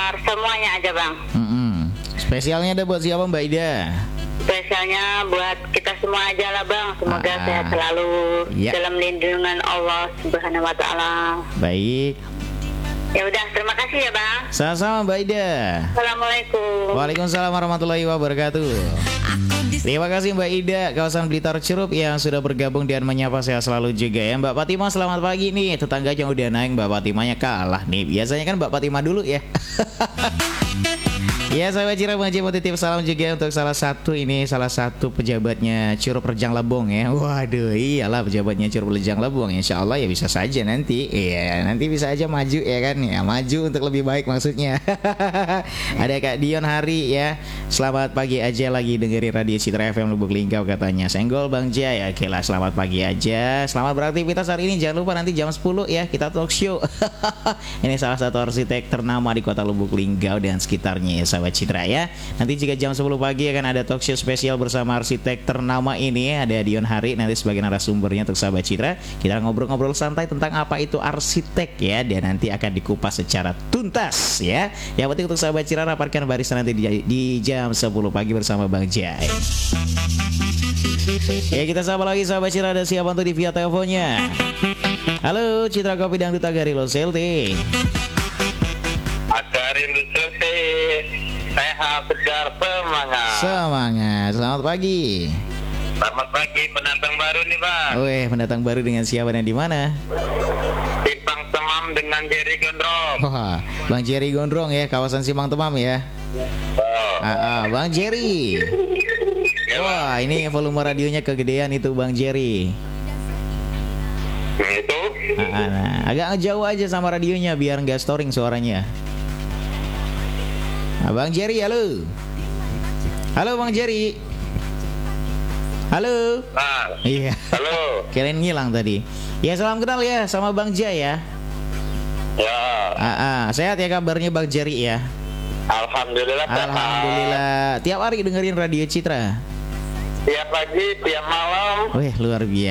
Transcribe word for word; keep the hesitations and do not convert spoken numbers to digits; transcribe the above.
pendengar semuanya aja Bang. Mm-mm. Spesialnya ada buat siapa Mbak Ida? Spesialnya buat kita semua aja lah Bang. Semoga Ah. sehat selalu Ya. dalam lindungan Allah Subhanahu Wa Taala. Baik. Ya udah, terima kasih ya Bang. Sama-sama Mbak Ida. Assalamualaikum. Waalaikumsalam warahmatullahi wabarakatuh. Terima kasih Mbak Ida, kawasan Blitar Curup yang sudah bergabung dan menyapa saya selalu juga ya. Mbak Fatima selamat pagi nih. Tetangga yang udah naik Mbak Fatimanya kalah nih. Biasanya kan Mbak Fatima dulu ya. Ya sahabat Cira, Bang Jemo titip salam juga untuk salah satu ini salah satu pejabatnya Curup Rejang Lebong ya. Waduh, iyalah pejabatnya Curup Rejang Lebong. Insya Allah ya bisa saja nanti. Iya, nanti bisa aja maju ya kan ya. Maju untuk lebih baik maksudnya. Ada Kak Dion Hari ya. Selamat pagi aja lagi dengerin Radio Citra F M Lubuk Linggau katanya. Senggol Bang Jaya. Ya, oke lah, selamat pagi aja. Selamat beraktivitas hari ini. Jangan lupa nanti jam sepuluh ya kita talk show. Ini salah satu arsitek ternama di Kota Lubuk Linggau dan sekitarnya ya sahabat Citra ya. Nanti jika jam sepuluh pagi akan ada talk show spesial bersama arsitek ternama ini. Ada Dion Hari nanti sebagai narasumbernya untuk sahabat Citra. Kita ngobrol-ngobrol santai tentang apa itu arsitek ya. Dan nanti akan dikupas secara tuntas ya. Yang penting untuk sahabat Citra rapatkan barisan nanti di, di jam sepuluh pagi bersama Bang Jai. Ya kita sapa lagi sahabat Citra. Ada siapa untuk di via teleponnya? Halo Citra Kopi Dangdut Agari Loselti. Agari Loselti. Sehat, segar, semangat. Semangat. Selamat pagi. Selamat pagi, pendatang baru nih Bang. Weh, pendatang baru dengan siapa dan di mana? Simpang Temam dengan Jerry Gondrong. Wah, Bang Jerry Gondrong ya, kawasan Simpang Temam ya. Oh. Ah, ah, Bang Jerry. Ya, Wah, ini volume radionya kegedean itu Bang Jerry. Bang. Itu Ah, ah, nah, agak jauh aja sama radionya biar nggak storing suaranya. Nah, Bang Jerry, halo. Halo Bang Jerry. Halo. Nah, Iya. halo. Kalian ngilang tadi. Ya salam kenal ya sama Bang Jai ya. Ya, Ah, ah, sehat ya kabarnya Bang Jerry ya. Alhamdulillah sehat. Alhamdulillah. Tiap hari dengerin Radio Citra. Tiap pagi, tiap malam. Wih luar biasa.